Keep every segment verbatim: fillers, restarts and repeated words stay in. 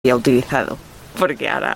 había utilizado. Porque ahora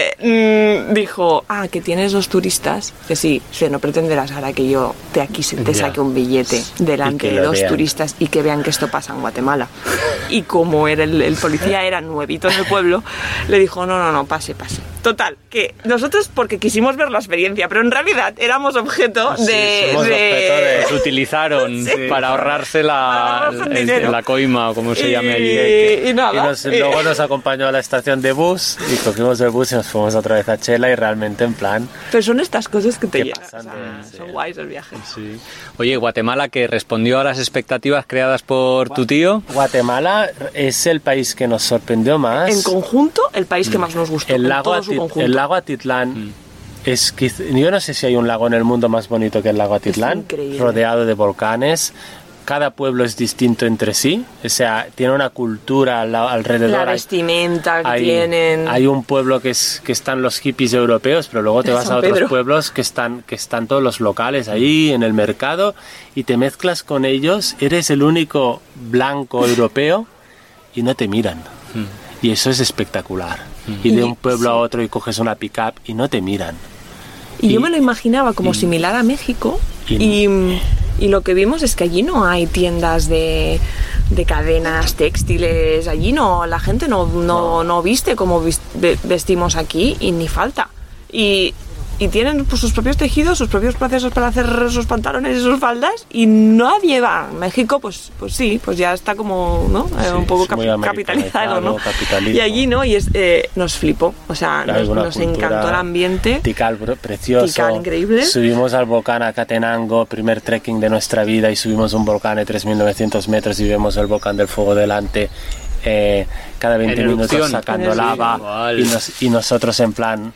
eh, mmm, dijo, ah, que tienes dos turistas, que sí, que no pretenderás ahora que yo de aquí se te saque un billete delante de dos vean. turistas y que vean que esto pasa en Guatemala. Y como era el, el policía era nuevito en el pueblo, le dijo, no, no, no, pase, pase. Total, que nosotros porque quisimos ver la experiencia, pero en realidad éramos objeto sí, de... Somos de... objeto de... Se utilizaron sí. para ahorrarse la, para el, el, la coima, o como se y, llame allí. Y, nada. Y nos, luego nos acompañó a la estación de bus y cogimos el bus y nos fuimos otra vez a Chela y realmente en plan... Pero son estas cosas que te llenan, pasan, o sea, sí. son guays el viaje. Sí. Oye, Guatemala, que respondió a las expectativas creadas por tu tío. Guatemala es el país que nos sorprendió más. En conjunto, el país que más nos gustó. El lago, en todo su conjunto. El lago Atitlán mm. es... Yo no sé si hay un lago en el mundo más bonito que el lago Atitlán, rodeado de volcanes. Cada pueblo es distinto entre sí, o sea, tiene una cultura alrededor. La vestimenta que hay, tienen. Hay un pueblo que es que están los hippies europeos, pero luego te vas San a otros Pedro. pueblos que están que están todos los locales ahí en el mercado y te mezclas con ellos. Eres el único blanco europeo y no te miran. Mm. Y eso es espectacular. Mm. Y de un pueblo sí. a otro y coges una pick-up y no te miran. Y, y yo me lo imaginaba como y, similar a México y, y, y lo que vimos es que allí no hay tiendas de, de cadenas textiles, allí no, la gente no, no, no. no viste como vestimos aquí y ni falta. Y, y tienen pues, sus propios tejidos, sus propios procesos para hacer sus pantalones y sus faldas y nadie va. México, pues, pues sí, pues ya está como, ¿no? Sí, un poco cap capitalizado, ¿no? Y allí, ¿no? Y es, eh, nos flipó, o sea, nos, nos encantó el ambiente. Tikal, precioso. Tikal, increíble. Subimos al volcán Acatenango, primer trekking de nuestra vida, y subimos un volcán de tres mil novecientos metros y vemos el volcán del fuego delante. Eh, cada veinte minutos sacando lava y, nos, y nosotros en plan...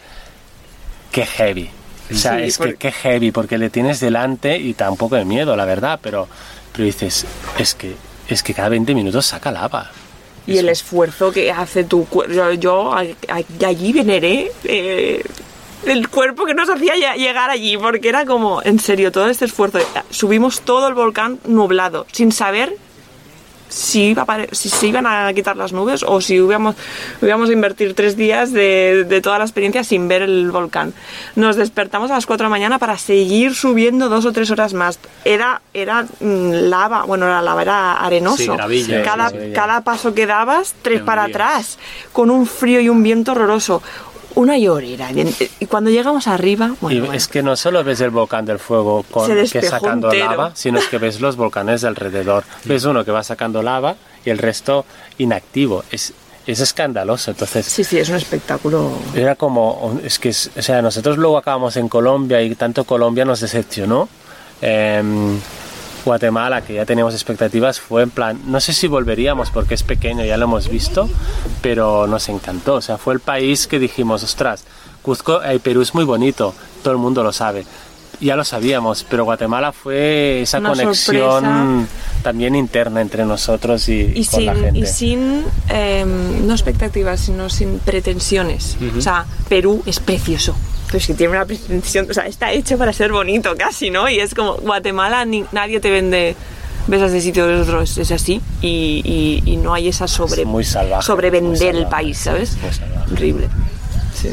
Qué heavy, o sea, sí, es porque... que qué heavy, porque le tienes delante y da un poco de miedo, la verdad, pero, pero dices, es que, es que cada veinte minutos saca lava. Y Eso. el esfuerzo que hace tu cuerpo, yo, yo allí veneré eh, el cuerpo que nos hacía llegar allí, porque era como, en serio, todo este esfuerzo, subimos todo el volcán nublado, sin saber... Si, iba a, si se iban a quitar las nubes o si íbamos, íbamos a invertir tres días de, de toda la experiencia sin ver el volcán. Nos despertamos a las cuatro de la mañana para seguir subiendo dos o tres horas más. Era, era mmm, lava, bueno, la lava era arenoso. Sí, gravilla, cada, sí, sí, cada paso que dabas, tres para atrás, con un frío y un viento horroroso. Una llorera. Y cuando llegamos arriba... Bueno, y bueno. es que no solo ves el volcán del fuego con, que sacando entero. lava, sino es que ves los volcanes de alrededor. Ves uno que va sacando lava y el resto inactivo. Es, es escandaloso. Entonces, sí, sí, es un espectáculo. Era como... Es que, o sea, nosotros luego acabamos en Colombia y tanto Colombia nos decepcionó. Eh, Guatemala, que ya teníamos expectativas, fue en plan, no sé si volveríamos porque es pequeño, ya lo hemos visto, pero nos encantó. O sea, fue el país que dijimos, ostras, Cuzco, eh, Perú es muy bonito, todo el mundo lo sabe. Ya lo sabíamos, pero Guatemala fue esa Una conexión sorpresa. también interna entre nosotros y, y con sin, la gente. Y sin, eh, no expectativas, sino sin pretensiones. Uh-huh. O sea, Perú es precioso. Pues que tiene una pretensión, o sea, está hecho para ser bonito casi, ¿no? Y es como, Guatemala, ni, nadie te vende... Ves a ese sitio de otros, es así, y, y, y no hay esa sobre... Muy salvaje. Sobrevender muy salvaje, el país, ¿sabes? Horrible. Sí.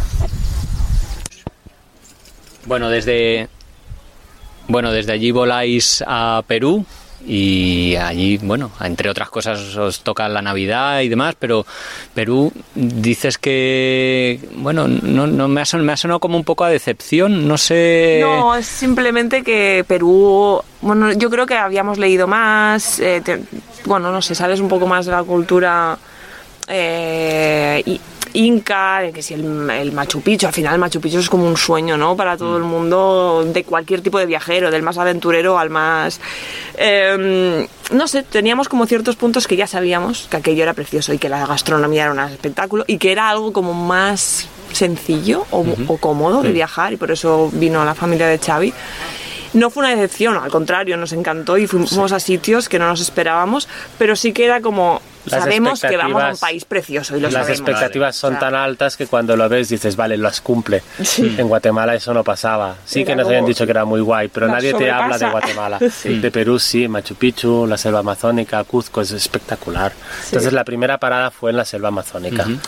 Bueno, desde bueno, desde allí voláis a Perú y allí, bueno, entre otras cosas os toca la Navidad y demás, pero Perú dices que, bueno, no, no me ha sonado, me ha sonado como un poco a decepción, no sé... No, es simplemente que Perú, bueno, yo creo que habíamos leído más, eh, te, bueno, no sé, sabes un poco más de la cultura eh, y Inca, que si el, el Machu Picchu, al final el Machu Picchu es como un sueño, ¿no? Para todo el mundo, de cualquier tipo de viajero, del más aventurero al más... Eh, no sé, teníamos como ciertos puntos que ya sabíamos que aquello era precioso y que la gastronomía era un espectáculo y que era algo como más sencillo o, uh-huh. o cómodo de viajar, y por eso vino la familia de Xavi. No fue una decepción, al contrario, nos encantó y fuimos sí. a sitios que no nos esperábamos, pero sí que era como... Las sabemos que vamos a un país precioso y lo las sabemos. expectativas son o sea, tan altas que cuando lo ves dices, vale, las cumple. Sí. En Guatemala eso no pasaba. Sí era que nos habían dicho que era muy guay, pero nadie sobrepasa. te habla de Guatemala. Sí. De Perú sí, Machu Picchu, la selva amazónica, Cuzco, es espectacular. Sí. Entonces la primera parada fue en la selva amazónica. Uh-huh.